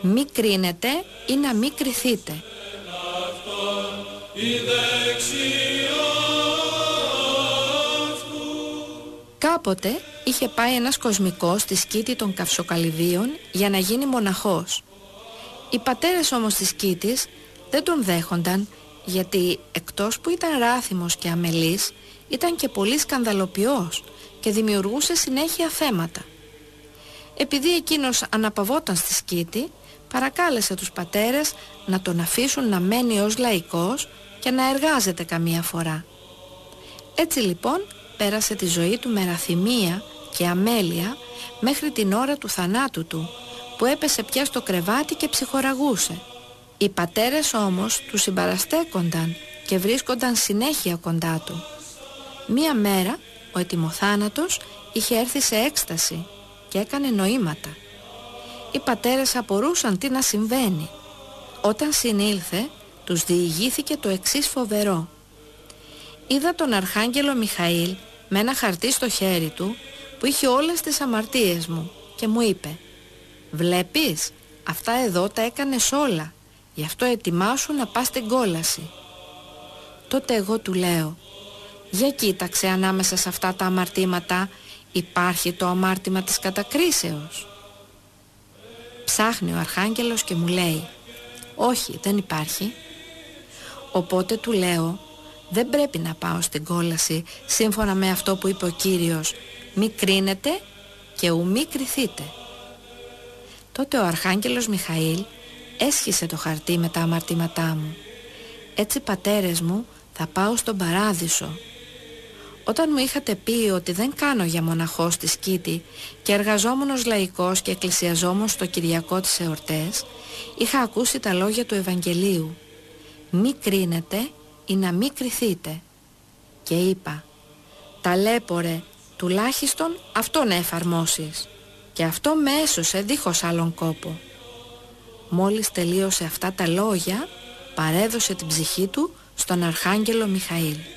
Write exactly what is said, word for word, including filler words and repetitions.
Μη κρίνετε ή να μη κριθείτε. Κάποτε είχε πάει ένας κοσμικός στη σκήτη των Καυσοκαλυδίων για να γίνει μοναχός. Οι πατέρες όμως της σκήτης δεν τον δέχονταν, γιατί εκτός που ήταν ράθιμος και αμελής, ήταν και πολύ σκανδαλοποιός και δημιουργούσε συνέχεια θέματα. Επειδή εκείνος αναπαυόταν στη σκήτη, παρακάλεσε τους πατέρες να τον αφήσουν να μένει ως λαϊκός και να εργάζεται καμία φορά. Έτσι λοιπόν πέρασε τη ζωή του με ραθυμία και αμέλεια μέχρι την ώρα του θανάτου του, που έπεσε πια στο κρεβάτι και ψυχοραγούσε. Οι πατέρες όμως του συμπαραστέκονταν και βρίσκονταν συνέχεια κοντά του. Μία μέρα ο ετοιμοθάνατος είχε έρθει σε έκσταση και έκανε νοήματα. Οι πατέρες απορούσαν τι να συμβαίνει. Όταν συνήλθε, τους διηγήθηκε το εξής φοβερό. Είδα τον Αρχάγγελο Μιχαήλ με ένα χαρτί στο χέρι του που είχε όλες τις αμαρτίες μου και μου είπε: «Βλέπεις, αυτά εδώ τα έκανες όλα, γι' αυτό ετοιμάσου να πας στην κόλαση». Τότε εγώ του λέω: «Για κοίταξε ανάμεσα σε αυτά τα αμαρτήματα υπάρχει το αμάρτημα της κατακρίσεως». Ψάχνει ο Αρχάγγελος και μου λέει: «Όχι, δεν υπάρχει». Οπότε του λέω: «Δεν πρέπει να πάω στην κόλαση σύμφωνα με αυτό που είπε ο Κύριος, μη κρίνετε και ου μη κριθείτε». Τότε ο Αρχάγγελος Μιχαήλ έσχισε το χαρτί με τα αμαρτήματά μου. Έτσι, πατέρες μου, θα πάω στον παράδεισο. Όταν μου είχατε πει ότι δεν κάνω για μοναχό στη σκήτη και εργαζόμουν ως λαϊκός και εκκλησιαζόμουν στο Κυριακό τις εορτές, είχα ακούσει τα λόγια του Ευαγγελίου: «Μη κρίνετε ή να μη κριθείτε». Και είπα: «Ταλέπορε, τουλάχιστον αυτό να εφαρμόσεις». Και αυτό με έσωσε δίχως άλλον κόπο. Μόλις τελείωσε αυτά τα λόγια, παρέδωσε την ψυχή του στον Αρχάγγελο Μιχαήλ.